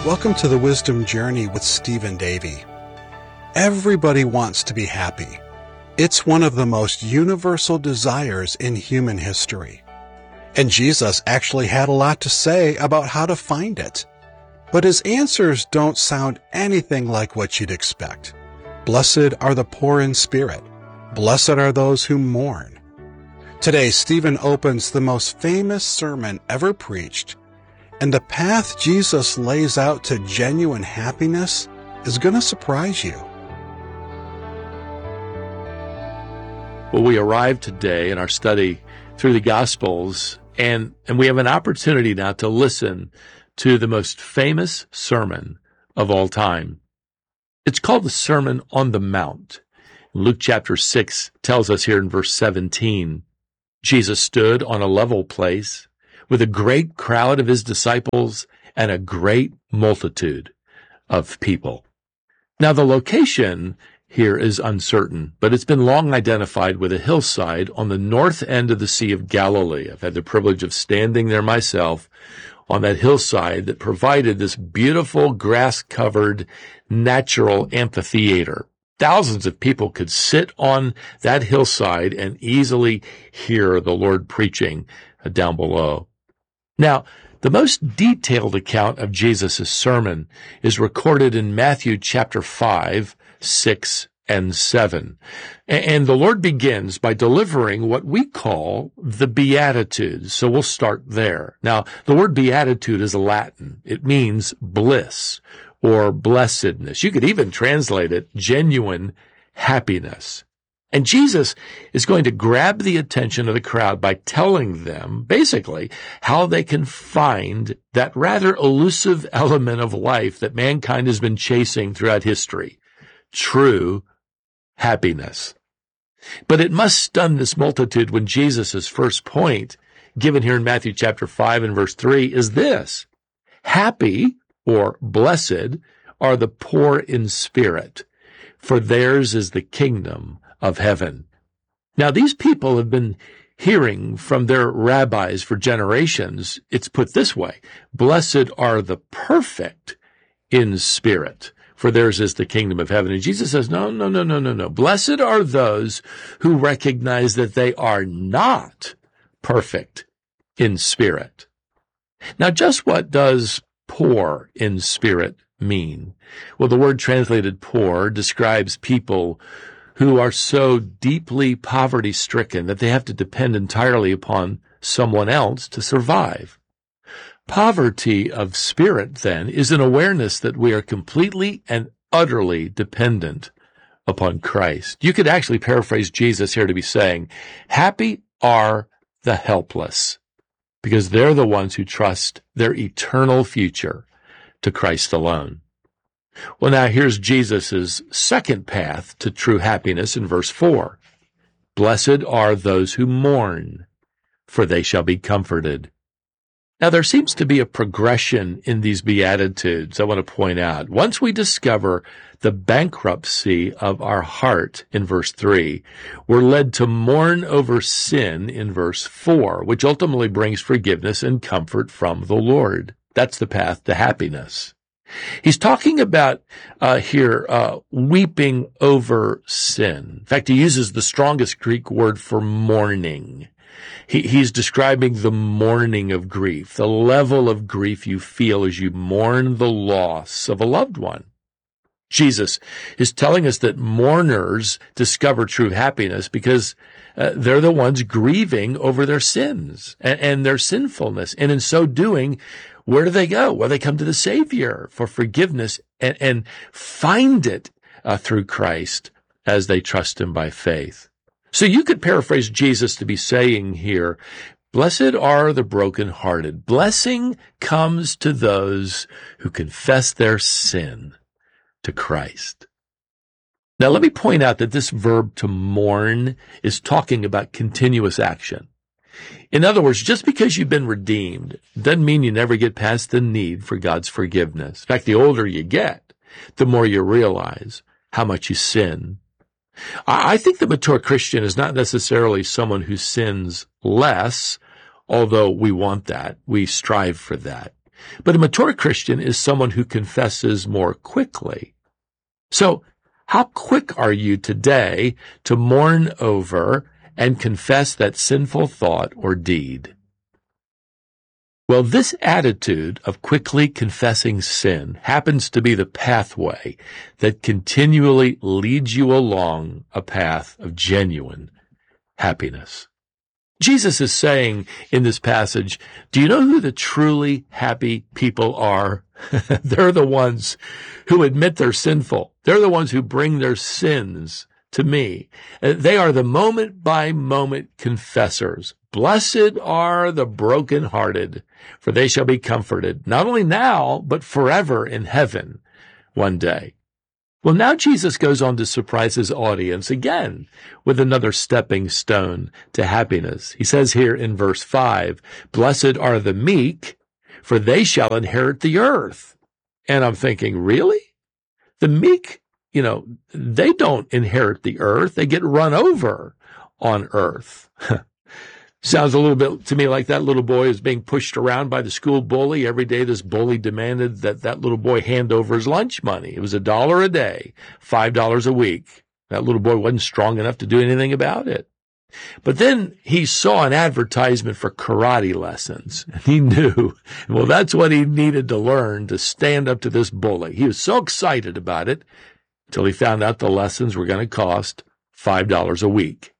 Welcome to the Wisdom Journey with Stephen Davey. Everybody wants to be happy. It's one of the most universal desires in human history. And Jesus actually had a lot to say about how to find it. But his answers don't sound anything like what you'd expect. Blessed are the poor in spirit. Blessed are those who mourn. Today, Stephen opens the most famous sermon ever preached, and the path Jesus lays out to genuine happiness is going to surprise you. Well, we arrive today in our study through the Gospels, and we have an opportunity now to listen to the most famous sermon of all time. It's called the Sermon on the Mount. Luke chapter 6 tells us here in verse 17, Jesus stood on a level place with a great crowd of his disciples and a great multitude of people. Now, the location here is uncertain, but it's been long identified with a hillside on the north end of the Sea of Galilee. I've had the privilege of standing there myself on that hillside that provided this beautiful grass-covered natural amphitheater. Thousands of people could sit on that hillside and easily hear the Lord preaching down below. Now, the most detailed account of Jesus' sermon is recorded in Matthew chapter 5, 6, and 7. And the Lord begins by delivering what we call the Beatitudes. So we'll start there. Now, the word beatitude is Latin. It means bliss or blessedness. You could even translate it genuine happiness. And Jesus is going to grab the attention of the crowd by telling them, basically, how they can find that rather elusive element of life that mankind has been chasing throughout history, true happiness. But it must stun this multitude when Jesus' first point, given here in Matthew chapter 5 and verse 3, is this: happy, or blessed, are the poor in spirit, for theirs is the kingdom of heaven. Now, these people have been hearing from their rabbis for generations. It's put this way: blessed are the perfect in spirit, for theirs is the kingdom of heaven. And Jesus says, no. Blessed are those who recognize that they are not perfect in spirit. Now, just what does poor in spirit mean? Well, the word translated poor describes people who are so deeply poverty-stricken that they have to depend entirely upon someone else to survive. Poverty of spirit, then, is an awareness that we are completely and utterly dependent upon Christ. You could actually paraphrase Jesus here to be saying, happy are the helpless, because they're the ones who trust their eternal future to Christ alone. Well, now here's Jesus' second path to true happiness in verse 4. Blessed are those who mourn, for they shall be comforted. Now, there seems to be a progression in these Beatitudes I want to point out. Once we discover the bankruptcy of our heart in verse 3, we're led to mourn over sin in verse 4, which ultimately brings forgiveness and comfort from the Lord. That's the path to happiness. He's talking about here weeping over sin. In fact, he uses the strongest Greek word for mourning. He's describing the mourning of grief, the level of grief you feel as you mourn the loss of a loved one. Jesus is telling us that mourners discover true happiness because they're the ones grieving over their sins and their sinfulness. And in so doing, where do they go? Well, they come to the Savior for forgiveness and find it through Christ as they trust him by faith. So you could paraphrase Jesus to be saying here, blessed are the brokenhearted. Blessing comes to those who confess their sin to Christ. Now, let me point out that this verb to mourn is talking about continuous action. In other words, just because you've been redeemed doesn't mean you never get past the need for God's forgiveness. In fact, the older you get, the more you realize how much you sin. I think the mature Christian is not necessarily someone who sins less, although we want that. We strive for that. But a mature Christian is someone who confesses more quickly. So, how quick are you today to mourn over and confess that sinful thought or deed? Well, this attitude of quickly confessing sin happens to be the pathway that continually leads you along a path of genuine happiness. Jesus is saying in this passage, do you know who the truly happy people are? They're the ones who admit they're sinful. They're the ones who bring their sins to me. They are the moment-by-moment confessors. Blessed are the brokenhearted, for they shall be comforted, not only now, but forever in heaven one day. Well, now Jesus goes on to surprise his audience again with another stepping stone to happiness. He says here in verse 5, blessed are the meek, for they shall inherit the earth. And I'm thinking, really? The meek, they don't inherit the earth. They get run over on earth. Sounds a little bit to me like that little boy is being pushed around by the school bully. Every day this bully demanded that little boy hand over his lunch money. It was $1 a day, $5 a week. That little boy wasn't strong enough to do anything about it. But then he saw an advertisement for karate lessons, and he knew, well, that's what he needed to learn to stand up to this bully. He was so excited about it until he found out the lessons were going to cost $5 a week.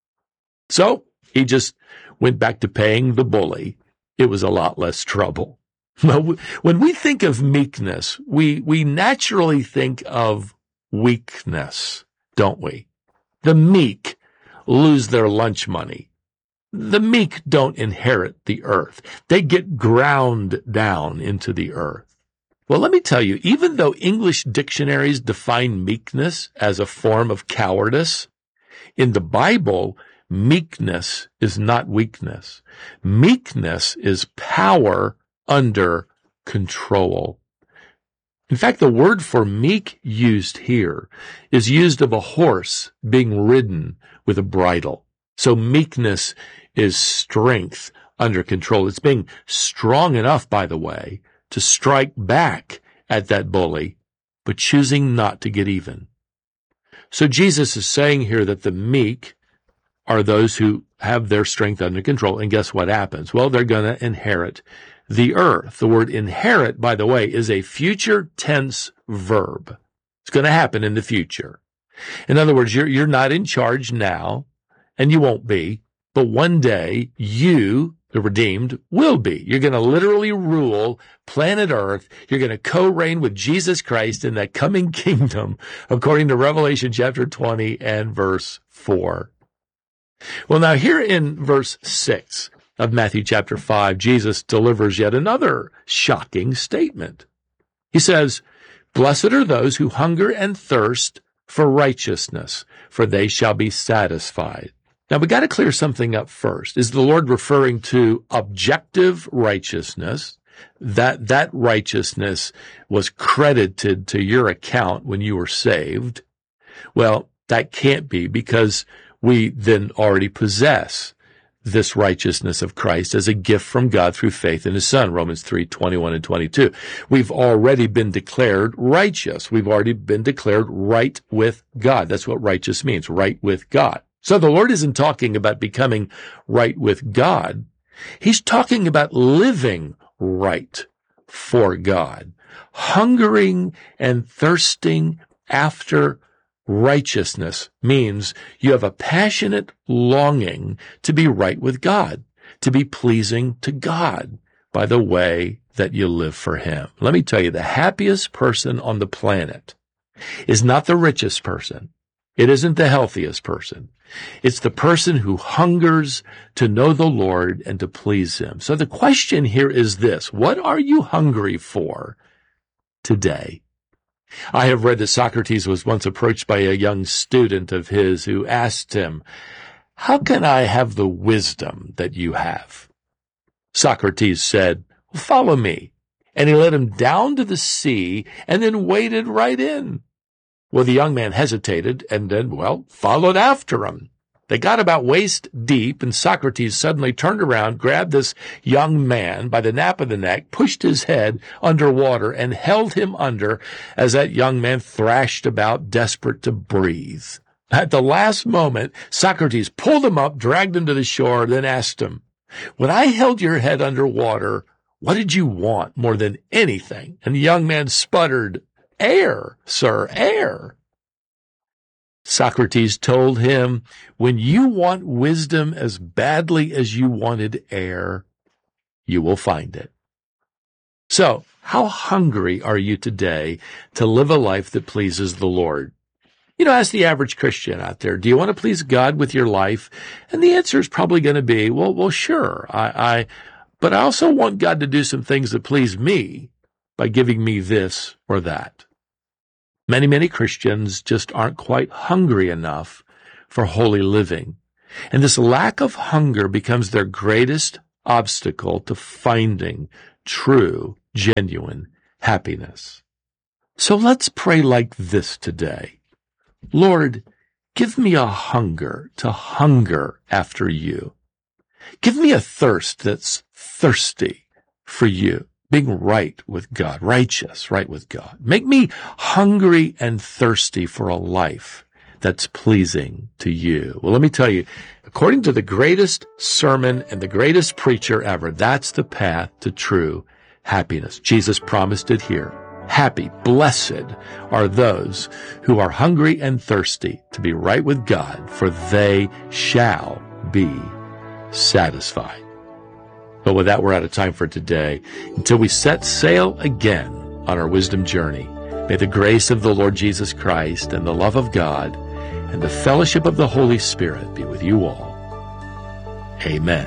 So he just went back to paying the bully. It was a lot less trouble. When we think of meekness, we naturally think of weakness, don't we? The meek lose their lunch money. The meek don't inherit the earth. They get ground down into the earth. Well, let me tell you, even though English dictionaries define meekness as a form of cowardice, in the Bible, meekness is not weakness. Meekness is power under control. In fact, the word for meek used here is used of a horse being ridden with a bridle. So meekness is strength under control. It's being strong enough, by the way, to strike back at that bully, but choosing not to get even. So Jesus is saying here that the meek are those who have their strength under control. And guess what happens? Well, they're going to inherit the earth. The word inherit, by the way, is a future tense verb. It's going to happen in the future. In other words, you're not in charge now, and you won't be, but one day you, the redeemed, will be. You're going to literally rule planet Earth. You're going to co-reign with Jesus Christ in that coming kingdom, according to Revelation chapter 20 and verse 4. Well, now here in verse 6 of Matthew chapter 5, Jesus delivers yet another shocking statement. He says, blessed are those who hunger and thirst for righteousness, for they shall be satisfied. Now, we got to clear something up first. Is the Lord referring to objective righteousness? That righteousness was credited to your account when you were saved? Well, that can't be, because we then already possess this righteousness of Christ as a gift from God through faith in his Son, Romans 3:21 and 22. We've already been declared righteous. We've already been declared right with God. That's what righteous means, right with God. So the Lord isn't talking about becoming right with God. He's talking about living right for God, hungering and thirsting after righteousness means you have a passionate longing to be right with God, to be pleasing to God by the way that you live for him. Let me tell you, the happiest person on the planet is not the richest person. It isn't the healthiest person. It's the person who hungers to know the Lord and to please him. So the question here is this: what are you hungry for today? I have read that Socrates was once approached by a young student of his who asked him, how can I have the wisdom that you have? Socrates said, follow me. And he led him down to the sea and then waded right in. Well, the young man hesitated and then, followed after him. They got about waist deep, and Socrates suddenly turned around, grabbed this young man by the nape of the neck, pushed his head underwater, and held him under as that young man thrashed about, desperate to breathe. At the last moment, Socrates pulled him up, dragged him to the shore, then asked him, "When I held your head underwater, what did you want more than anything?" And the young man sputtered, "Air, sir, air." Socrates told him, "When you want wisdom as badly as you wanted air, you will find it." So, how hungry are you today to live a life that pleases the Lord? Ask the average Christian out there, do you want to please God with your life? And the answer is probably going to be, well, sure. But I also want God to do some things that please me by giving me this or that. Many Christians just aren't quite hungry enough for holy living. And this lack of hunger becomes their greatest obstacle to finding true, genuine happiness. So let's pray like this today. Lord, give me a hunger to hunger after you. Give me a thirst that's thirsty for you, being right with God, righteous, right with God. Make me hungry and thirsty for a life that's pleasing to you. Well, let me tell you, according to the greatest sermon and the greatest preacher ever, that's the path to true happiness. Jesus promised it here. Happy, blessed are those who are hungry and thirsty to be right with God, for they shall be satisfied. But with that, we're out of time for today. Until we set sail again on our wisdom journey, may the grace of the Lord Jesus Christ and the love of God and the fellowship of the Holy Spirit be with you all. Amen.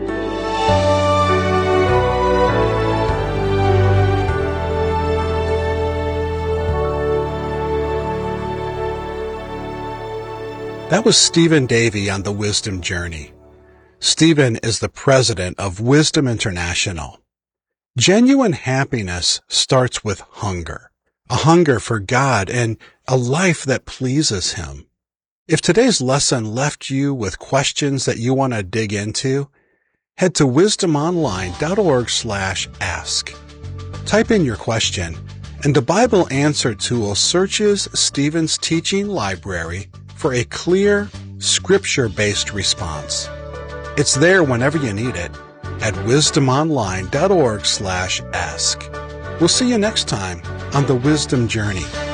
That was Stephen Davey on the Wisdom Journey. Stephen is the president of Wisdom International. Genuine happiness starts with hunger, a hunger for God and a life that pleases Him. If today's lesson left you with questions that you want to dig into, head to wisdomonline.org/ask. Type in your question, and the Bible Answer tool searches Stephen's teaching library for a clear, scripture-based response. It's there whenever you need it at wisdomonline.org/ask. We'll see you next time on the Wisdom Journey.